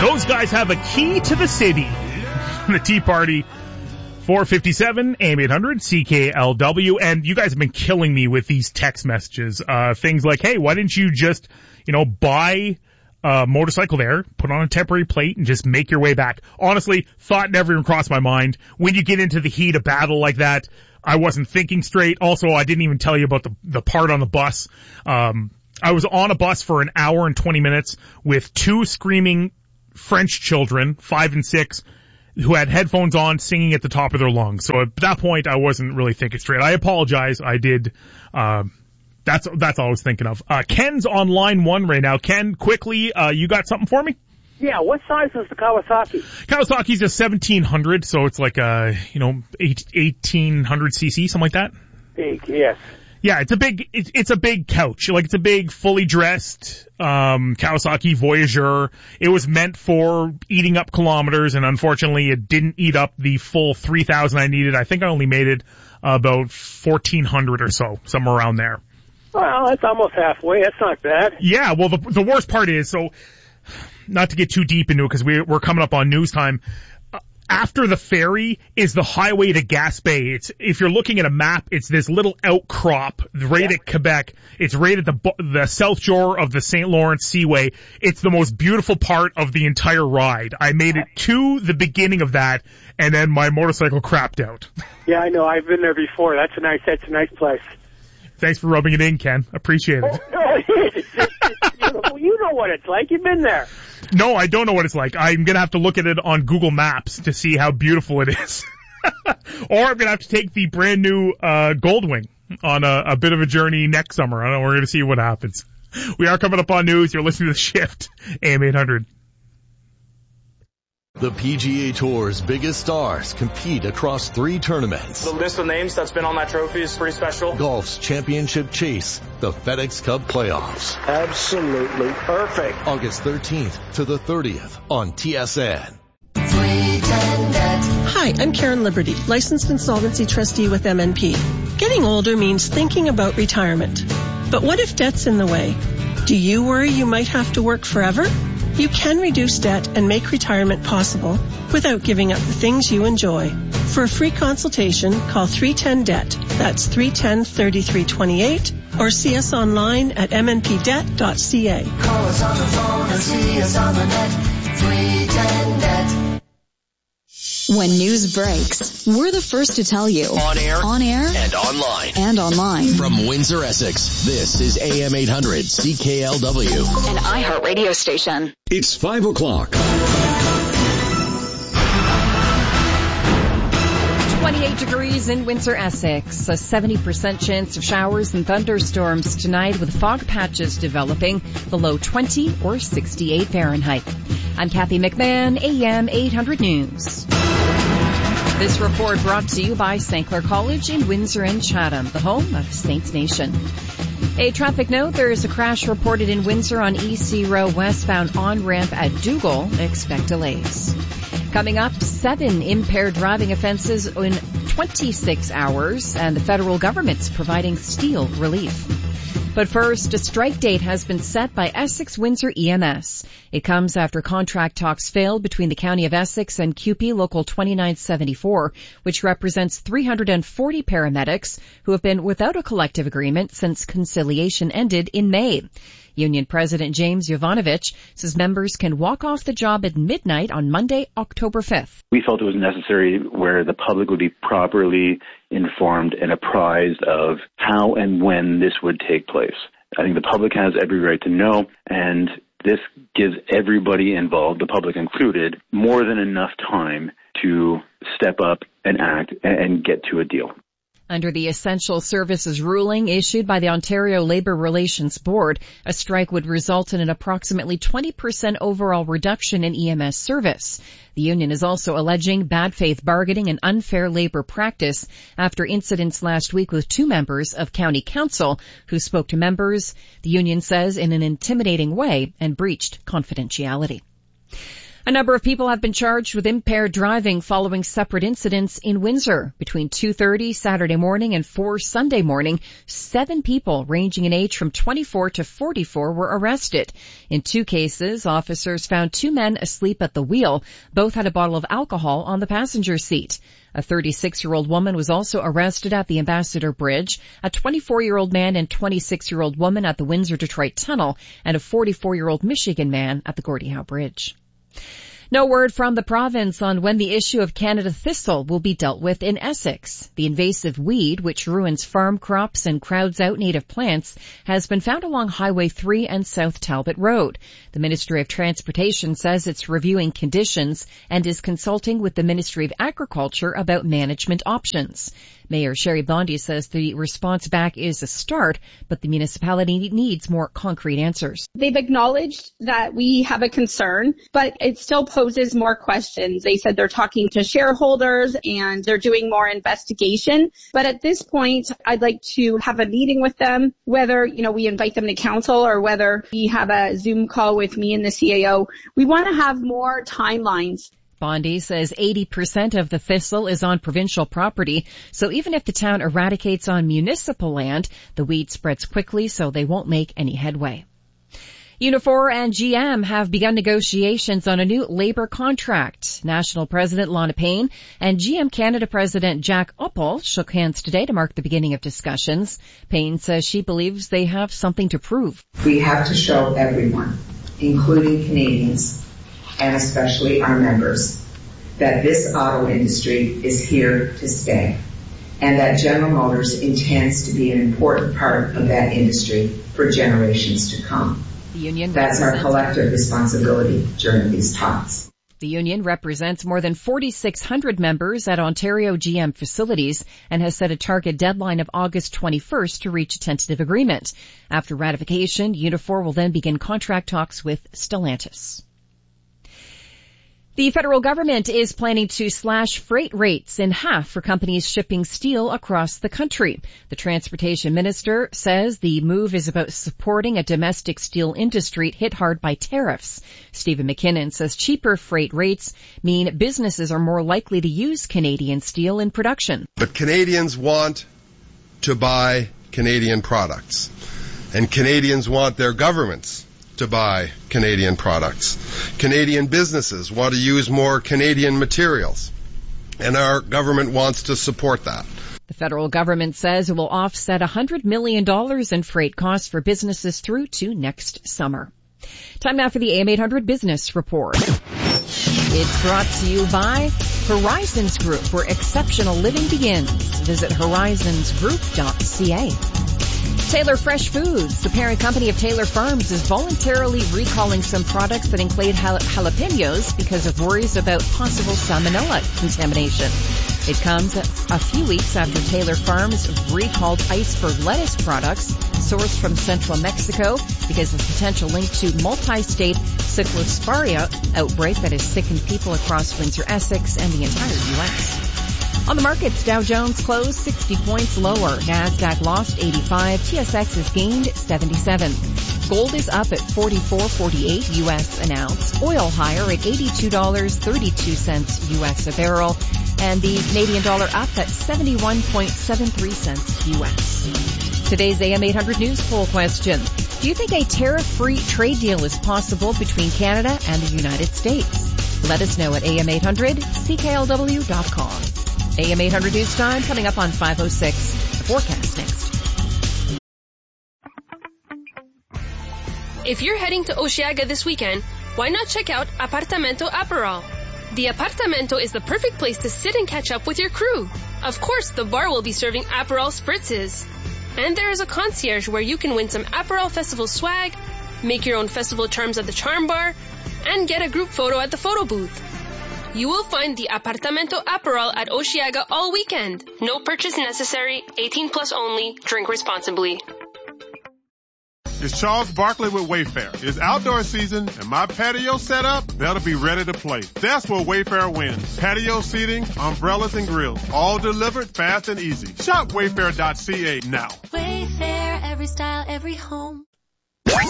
Those guys have a key to the city. The Tea Party, 457, AM 800, CKLW. And you guys have been killing me with these text messages. Things like, hey, why didn't you just, buy a motorcycle there, put on a temporary plate, and just make your way back? Honestly, thought never even crossed my mind. When you get into the heat of battle like that, I wasn't thinking straight. Also, I didn't even tell you about the part on the bus. I was on a bus for an hour and 20 minutes with two screaming French children, 5 and 6, who had headphones on singing at the top of their lungs. So at that point, I wasn't really thinking straight. I apologize. I did. That's all I was thinking of. Ken's on line 1 right now. Ken, quickly, you got something for me? Yeah, what size is the Kawasaki? Kawasaki's a 1700, so it's like a, 1800 cc, something like that. Big, yes. Yeah, it's a big couch. Like, it's a big, fully dressed, Kawasaki Voyager. It was meant for eating up kilometers, and unfortunately it didn't eat up the full 3,000 I needed. I think I only made it about 1,400 or so, somewhere around there. Well, that's almost halfway. That's not bad. Yeah, well, the worst part is, so, not to get too deep into it, because we're coming up on news time. After the ferry is the highway to Gaspé. If you're looking at a map, it's this little outcrop right at Quebec. It's right at the south shore of the St. Lawrence Seaway. It's the most beautiful part of the entire ride. I made it to the beginning of that, and then my motorcycle crapped out. Yeah, I know. I've been there before. That's a nice place. Thanks for rubbing it in, Ken. Appreciate it. You know what it's like. You've been there. No, I don't know what it's like. I'm going to have to look at it on Google Maps to see how beautiful it is. Or I'm going to have to take the brand new Goldwing on a bit of a journey next summer. I don't know. We're going to see what happens. We are coming up on news. You're listening to The Shift, AM 800. The PGA Tour's biggest stars compete across 3 tournaments. The list of names that's been on that trophy is pretty special. Golf's championship chase, the FedEx Cup playoffs. Absolutely perfect. August 13th to the 30th on TSN. Hi, I'm Karen Liberty, licensed insolvency trustee with MNP. Getting older means thinking about retirement. But what if debt's in the way? Do you worry you might have to work forever? You can reduce debt and make retirement possible without giving up the things you enjoy. For a free consultation, call 310-DEBT. That's 310-3328, or see us online at mnpdebt.ca. Call us on the phone or see us on the net. 310-DEBT. When news breaks, we're the first to tell you. On air, and online. From Windsor, Essex, this is AM 800 CKLW. An iHeartRadio station. It's 5 o'clock. 28 degrees in Windsor, Essex. A 70% chance of showers and thunderstorms tonight with fog patches developing below 20 or 68 Fahrenheit. I'm Kathy McMahon, AM 800 News. This report brought to you by St. Clair College in Windsor and Chatham, the home of Saints Nation. A traffic note, there is a crash reported in Windsor on EC Row westbound on-ramp at Dougal. Expect delays. Coming up, 7 impaired driving offenses in 26 hours, and the federal government's providing steel relief. But first, a strike date has been set by Essex Windsor EMS. It comes after contract talks failed between the County of Essex and CUPE Local 2974, which represents 340 paramedics who have been without a collective agreement since conciliation ended in May. Union President James Jovanovic says members can walk off the job at midnight on Monday, October 5th. We felt it was necessary where the public would be properly informed and apprised of how and when this would take place. I think the public has every right to know, and this gives everybody involved, the public included, more than enough time to step up and act and get to a deal. Under the Essential Services ruling issued by the Ontario Labour Relations Board, a strike would result in an approximately 20% overall reduction in EMS service. The union is also alleging bad faith bargaining and unfair labour practice after incidents last week with 2 members of County Council who spoke to members, the union says, in an intimidating way and breached confidentiality. A number of people have been charged with impaired driving following separate incidents in Windsor. Between 2:30 Saturday morning and 4 Sunday morning, 7 people ranging in age from 24 to 44 were arrested. In 2 cases, officers found 2 men asleep at the wheel. Both had a bottle of alcohol on the passenger seat. A 36-year-old woman was also arrested at the Ambassador Bridge, a 24-year-old man and 26-year-old woman at the Windsor-Detroit Tunnel, and a 44-year-old Michigan man at the Gordie Howe Bridge. No word from the province on when the issue of Canada thistle will be dealt with in Essex. The invasive weed, which ruins farm crops and crowds out native plants, has been found along Highway 3 and South Talbot Road. The Ministry of Transportation says it's reviewing conditions and is consulting with the Ministry of Agriculture about management options. Mayor Sherry Bondi says the response back is a start, but the municipality needs more concrete answers. They've acknowledged that we have a concern, but it still poses more questions. They said they're talking to shareholders and they're doing more investigation. But at this point, I'd like to have a meeting with them, whether, we invite them to council or whether we have a Zoom call with me and the CAO. We want to have more timelines. Bondi says 80% of the thistle is on provincial property, so even if the town eradicates on municipal land, the weed spreads quickly, so they won't make any headway. Unifor and GM have begun negotiations on a new labor contract. National President Lana Payne and GM Canada President Jack Uppal shook hands today to mark the beginning of discussions. Payne says she believes they have something to prove. We have to show everyone, including Canadians, and especially our members, that this auto industry is here to stay and that General Motors intends to be an important part of that industry for generations to come. That's our collective responsibility during these talks. The union represents more than 4,600 members at Ontario GM facilities and has set a target deadline of August 21st to reach a tentative agreement. After ratification, Unifor will then begin contract talks with Stellantis. The federal government is planning to slash freight rates in half for companies shipping steel across the country. The transportation minister says the move is about supporting a domestic steel industry hit hard by tariffs. Stephen McKinnon says cheaper freight rates mean businesses are more likely to use Canadian steel in production. But Canadians want to buy Canadian products, and Canadians want their governments to buy Canadian products. Canadian businesses want to use more Canadian materials, and our government wants to support that. The federal government says it will offset $100 million in freight costs for businesses through to next summer. Time now for the AM 800 Business Report. It's brought to you by Horizons Group, where exceptional living begins. Visit horizonsgroup.ca. Taylor Fresh Foods, the parent company of Taylor Farms, is voluntarily recalling some products that include jalapenos because of worries about possible salmonella contamination. It comes a few weeks after Taylor Farms recalled iceberg lettuce products sourced from central Mexico because of potential link to multi-state Cyclospora outbreak that has sickened people across Windsor, Essex, and the entire U.S. On the markets, Dow Jones closed 60 points lower. NASDAQ lost 85. TSX has gained 77. Gold is up at $44.48 U.S. an ounce. Oil higher at $82.32 U.S. a barrel. And the Canadian dollar up at 71.73 cents U.S. Today's AM 800 News poll question. Do you think a tariff-free trade deal is possible between Canada and the United States? Let us know at am800CKLW.com. AM 800 News Time coming up on 5:06. The forecast next. If you're heading to Osheaga this weekend, why not check out Apartamento Aperol? The Apartamento is the perfect place to sit and catch up with your crew. Of course, the bar will be serving Aperol spritzes. And there is a concierge where you can win some Aperol Festival swag, make your own festival charms at the charm bar, and get a group photo at the photo booth. You will find the Apartamento Aperol at Osheaga all weekend. No purchase necessary, 18 plus only, drink responsibly. It's Charles Barkley with Wayfair. It's outdoor season, and my patio set up, that'll be ready to play. That's where Wayfair wins. Patio seating, umbrellas, and grills, all delivered fast and easy. Shop Wayfair.ca now. Wayfair, every style, every home.